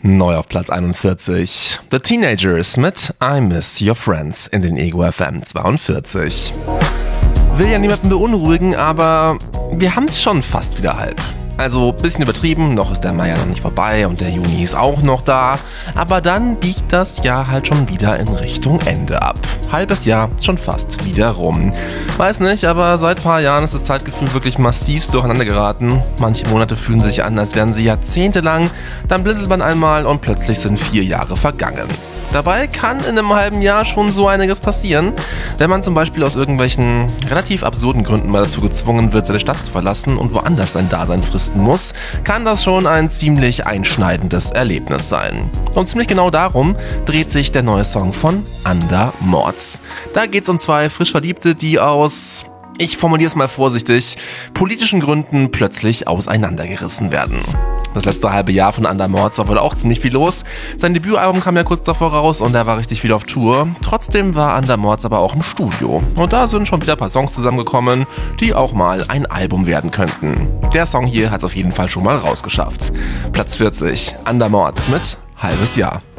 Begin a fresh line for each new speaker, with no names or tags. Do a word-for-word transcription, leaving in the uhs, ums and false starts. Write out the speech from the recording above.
Neu auf Platz einundvierzig. The Teenagers mit I Miss Your Friends in den Ego F M zweiundvierzig. Will ja niemanden beunruhigen, aber wir haben es schon fast wieder halb. Also bisschen übertrieben, noch ist der Mai ja noch nicht vorbei und der Juni ist auch noch da. Aber dann biegt das Jahr halt schon wieder in Richtung Ende ab. Halbes Jahr schon fast wieder rum. Weiß nicht, aber seit ein paar Jahren ist das Zeitgefühl wirklich massiv durcheinander geraten. Manche Monate fühlen sich an, als wären sie jahrzehntelang. Dann blinzelt man einmal und plötzlich sind vier Jahre vergangen. Dabei kann in einem halben Jahr schon so einiges passieren. Wenn man zum Beispiel aus irgendwelchen relativ absurden Gründen mal dazu gezwungen wird, seine Stadt zu verlassen und woanders sein Dasein fristen muss, kann das schon ein ziemlich einschneidendes Erlebnis sein. Und ziemlich genau darum dreht sich der neue Song von Under Mords. Da geht's um zwei frisch Verliebte, die aus, ich formuliere es mal vorsichtig, politischen Gründen plötzlich auseinandergerissen werden. Das letzte halbe Jahr von Under Mords war wohl auch ziemlich viel los. Sein Debütalbum kam ja kurz davor raus und er war richtig viel auf Tour. Trotzdem war Under Mords aber auch im Studio. Und da sind schon wieder ein paar Songs zusammengekommen, die auch mal ein Album werden könnten. Der Song hier hat es auf jeden Fall schon mal rausgeschafft. Platz vierzig, Under Mords mit Halbes Jahr.